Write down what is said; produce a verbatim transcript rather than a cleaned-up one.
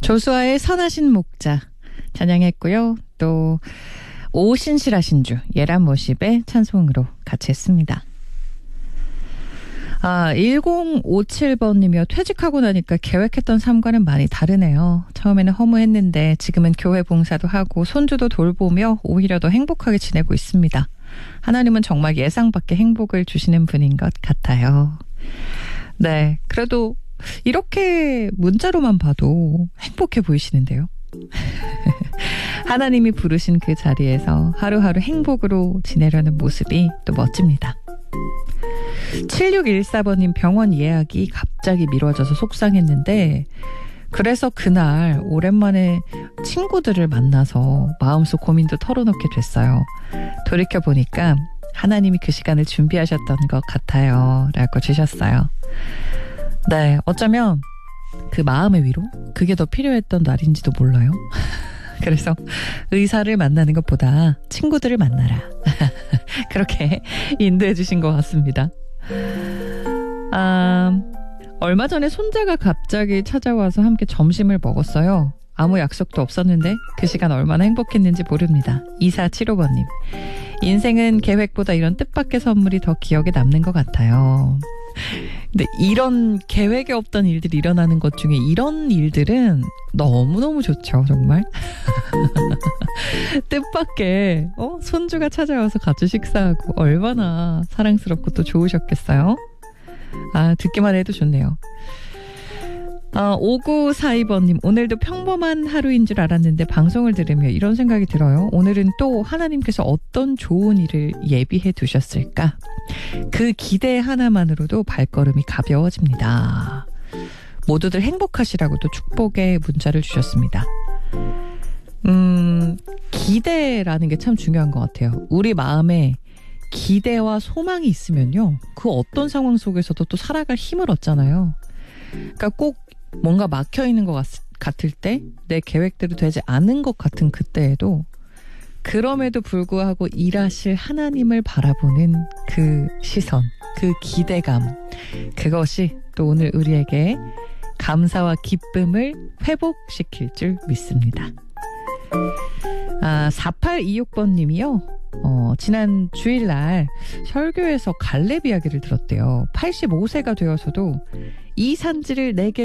조수아의 선하신 목자 찬양했고요. 또 오신실하신 주 예람 워십의 찬송으로 같이 했습니다. 아, 일공오칠 번님이요. 퇴직하고 나니까 계획했던 삶과는 많이 다르네요. 처음에는 허무했는데 지금은 교회 봉사도 하고 손주도 돌보며 오히려 더 행복하게 지내고 있습니다. 하나님은 정말 예상 밖의 행복을 주시는 분인 것 같아요. 네, 그래도 이렇게 문자로만 봐도 행복해 보이시는데요. 하나님이 부르신 그 자리에서 하루하루 행복으로 지내려는 모습이 또 멋집니다. 칠육일사 번님 병원 예약이 갑자기 미뤄져서 속상했는데 그래서 그날 오랜만에 친구들을 만나서 마음속 고민도 털어놓게 됐어요. 돌이켜보니까 하나님이 그 시간을 준비하셨던 것 같아요. 라고 주셨어요. 네, 어쩌면 그 마음의 위로? 그게 더 필요했던 날인지도 몰라요. 그래서 의사를 만나는 것보다 친구들을 만나라. 그렇게 인도해 주신 것 같습니다. 아, 얼마 전에 손자가 갑자기 찾아와서 함께 점심을 먹었어요. 아무 약속도 없었는데 그 시간 얼마나 행복했는지 모릅니다. 이사칠오 번님. 인생은 계획보다 이런 뜻밖의 선물이 더 기억에 남는 것 같아요. 근데 이런 계획에 없던 일들이 일어나는 것 중에 이런 일들은 너무너무 좋죠, 정말. 뜻밖의 어? 손주가 찾아와서 같이 식사하고 얼마나 사랑스럽고 또 좋으셨겠어요. 아, 듣기만 해도 좋네요. 아, 오구사이 번님. 오늘도 평범한 하루인 줄 알았는데 방송을 들으며 이런 생각이 들어요. 오늘은 또 하나님께서 어떤 좋은 일을 예비해 두셨을까? 그 기대 하나만으로도 발걸음이 가벼워집니다. 모두들 행복하시라고 또 축복의 문자를 주셨습니다. 음, 기대라는 게 참 중요한 것 같아요. 우리 마음에 기대와 소망이 있으면요, 그 어떤 상황 속에서도 또 살아갈 힘을 얻잖아요. 그러니까 꼭 뭔가 막혀있는 것 같, 같을 때, 내 계획대로 되지 않은 것 같은 그때에도 그럼에도 불구하고 일하실 하나님을 바라보는 그 시선, 그 기대감, 그것이 또 오늘 우리에게 감사와 기쁨을 회복시킬 줄 믿습니다. 아, 사팔이육 번님이요. 어, 지난 주일날 설교에서 갈렙 이야기를 들었대요. 팔십오 세가 되어서도 이 산지를 내게